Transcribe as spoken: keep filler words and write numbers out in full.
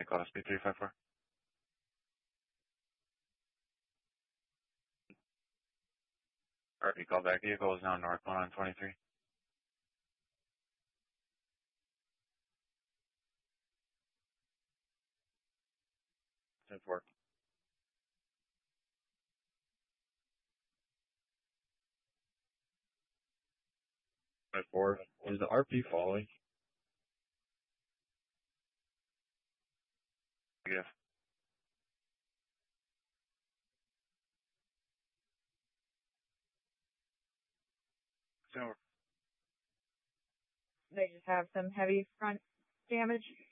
call S P three five four. Alright, you call back. Vehicle is now northbound on twenty-three. ten four. ten four. Was the R P following? Yes. So, They just have some heavy front damage.